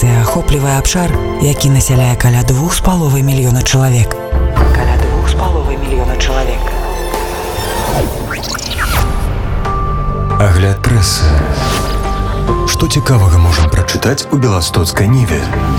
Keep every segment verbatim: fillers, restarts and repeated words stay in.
Станцыя ахоплівае абшар, які насяляе каля двух з паловай мільёна чалавек. Каля двух з паловай мільёна чалавек. Агляд прэсы. Што цікавага можам прачытаць у беластоцкай ніве?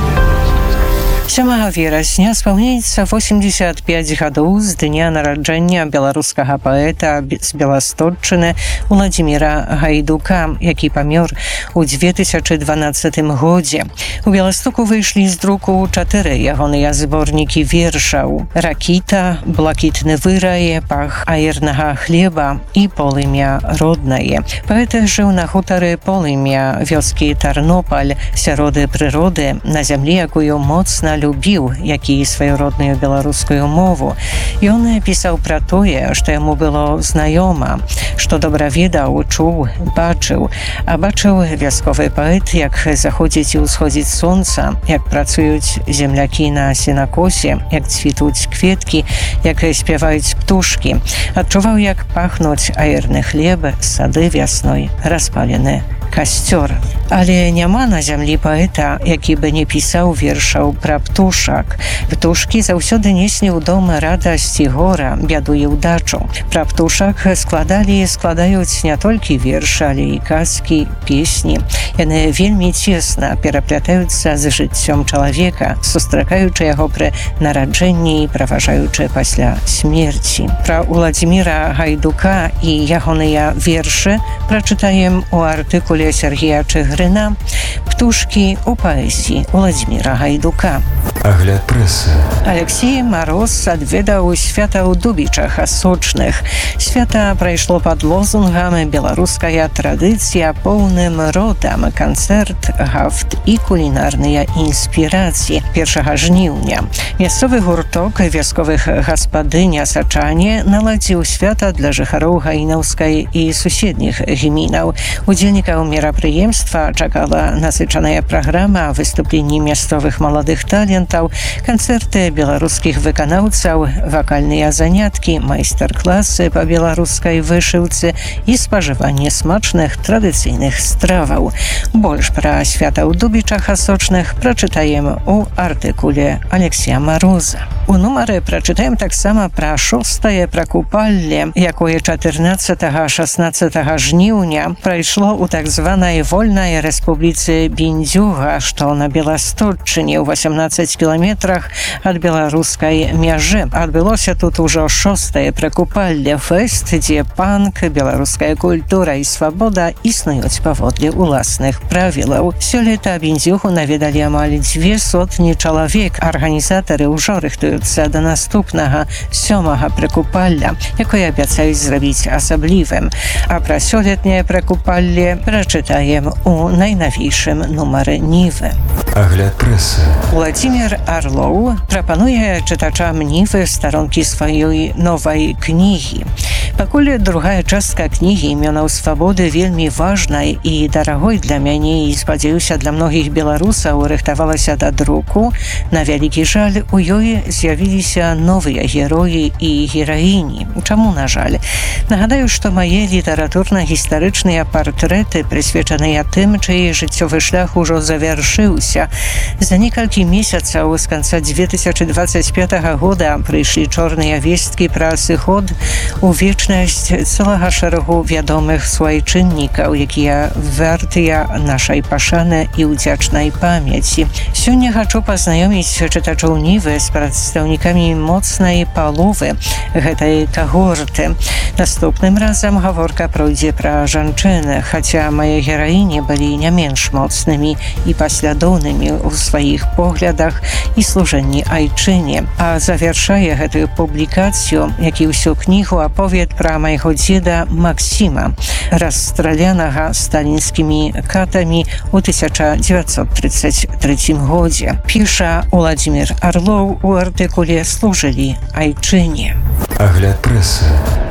сёмага верасня спаўняецца восемьдесят пять гадоў з дня нараджэння беларускага паэта з Беласточчыны Уладзіміра Гайдука, які памёр у две тысячы дванаццатым годзе. У Беластоку выйшлі з друку чатыры ягоныя зборнікі вершаў: «Ракіта», «Блакітны вырай», «Пах аернага хлеба» і «Полымя роднае». Паэт жыў на хутары Полымя вёскі Тарнопаль, сяроды прыроды, на зямлі, якую моцна любіў, як і сваю родную беларускую мову. Ён пісаў пра тое, што яму было знаёма, што добра ведаў, чуў, бачыў. А бачыў вясковы паэт, як заходзіць і ўсходзіць сонца, як працуюць землякі на сенакосе, як цвітуць кветкі, як спяваюць птушкі. Адчуваў, як пахнуць аерны хлеб, сады вясной, распалены касцёр. Але няма на зямлі паэта, які бы не пісаў вершаў пра птушак. Птушкі заўсёды неслі ў дом радасць і гора, бяду і ўдачу. Пра птушак складалі і складаюць не толькі вершы, але і казкі, песні. Яны вельмі цесна пераплятаюцца з жыццём чалавека, сустракаючы яго пры нараджэнні і праважаючы пасля смерці. Пра Уладзіміра Гайдука і ягоныя вершы прачытаем у артыкуле Сергія Чыгрына «Птушкі у паэзіі Уладзіміра Гайдука». Агляд прэсы. Алексей Мароз адведаў свята ў Дубічах Асочных. Свята прайшло пад лозунгам «Беларуская традыцыя поўным родам», канцэрт, гафт і кулінарныя інспірацыі першага жніўня. Мясцовы гурток вясковых гаспадынь Асачане наладзіў свята для жыхароў гаінаўскай і суседніх гмінаў. Удзельнікаў мерапрыемства чакала насычаная праграма, выступленні мясцовых маладых талентаў, канцэрты беларускіх выканаўцаў, вакальныя заняткі, майстар-класы па беларускай вышыўцы і спажыванне смачных традыцыйных страваў. Больш пра свята ў Дубічах Асочных прачытаем у артыкуле Алексея Мароза. У нумары прачытаем таксама пра шостае пракупалле, якое чатырнаццатага шаснаццатага жніўня прайшло ў так званай вольнай рэспубліцы Біндзюга, што на Беласточчыне ў васямнаццаць кіламетрах ад беларускай мяжы. Адбылося тут ужо шостае пракупалле, фэст, дзе панк, беларуская культура і свабода існуюць паводле ўласных правілаў. Сёлета Біндзюгу наведалі амаль дзве сотні чалавек. Арганізатары ўжо рыхтуюцца да наступнага сёмага пракупалля, якое абяцаюць зрабіць асаблівым. А пра сёлетняе пракупалле прачытаем у найнавейшым нумары Нівы. Агляд прэсы. Уладзімір Арлоў прапануе чытачам Нівы старонкі сваёй новай кнігі. Пакуль другая частка кнігі «Імёнаў свабоды» вельмі важнай і дарагой для мяне і, спадзяюся, для многіх беларусаў рыхтавалася да друку, на вялікі жаль, у ёй з'явіліся новыя героі і гераіні. Чаму, на жаль? Нагадаю, што мае літаратурна-гістарычныя партрэты прысвечаныя тым, чый жыццёвы шлях ужо завяршыўся. За некалькі месяцаў з канца две тысячы дваццаць пятага года прыйшлі чорныя весткі пра сыход у вечнасць цэлага шэрагу вядомых суайчыннікаў, якія вартыя нашай пашаны і ўдзячнай памяці. Сёння хачу пазнаёміць чытачоў Нівы з прадстаўнікамі моцнай паловы гэтай кагорты. Наступным разам гаворка пройдзе пра жанчыны, хаця мае гераіні былі не менш моцнымі і паслядоўнымі ў сваіх поглядах і служэнні айчыне. А завяршае гэтую публікацыю, як і ўсю кнігу, аповед пра майго дзеда Максіма, расстралянага сталінскімі катамі ў тысяча дзевяцьсот трыццаць трэцім годзе. Піша Уладзімір Арлоў у артыкуле «Служылі айчыне». Агляд прэсы.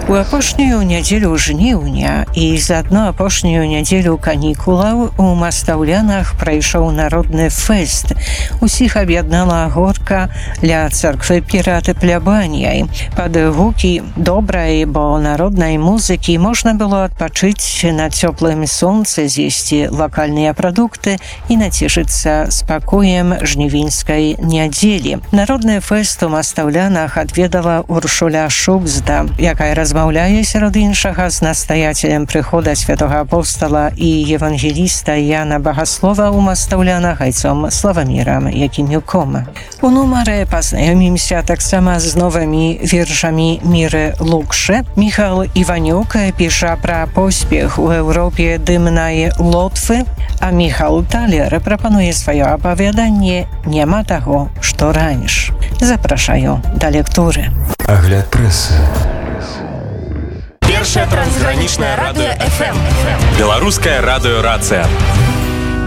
У апошнюю нядзелю жніўня і заадно апошнюю нядзелю канікулаў у Мастаўлянах прайшоў народны фэст. Усіх аб'яднала горка ля царквы перад плябаніяй. Пад гукі добрай, бо народнай музыкі можна было адпачыць на цёплым сонцы, з'есці лакальныя прадукты і нацешыцца спакоем жнівеньскай нядзелі. Народны фэст у Мастаўлянах адведала Уршуля Шубзда, якая размаўляе сярод іншага з настаяцелем прыхода святога апостала і евангеліста Яна Багаслова ў Мастаўлянах айцом Славамірам Якімюком. У нумары пазнаёмімся таксама з новымі вершамі Міры Лукшы. Міхал Іванюк піша пра поспех у Еўропе дымнай Лотвы, а Міхал Талер прапануе сваё апавяданне «Няма таго, што раньш». Запрашаю да лектуры. Агляд прэсы. Першае трансгранічнае радыё эф эм. Беларуская радыёрацыя.